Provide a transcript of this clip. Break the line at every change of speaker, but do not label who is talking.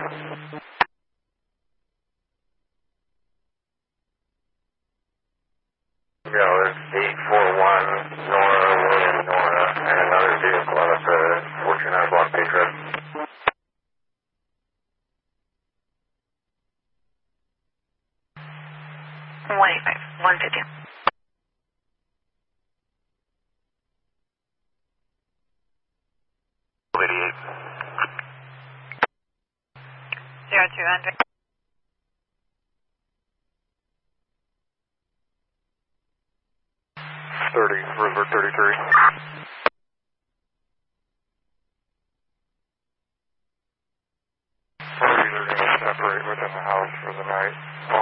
Yeah, there's 841 Nora, William Nora, and another vehicle out of the 49 block page road.
185, 150. 0200.
30, Roosevelt 33. We're either going to separate within the house for the night.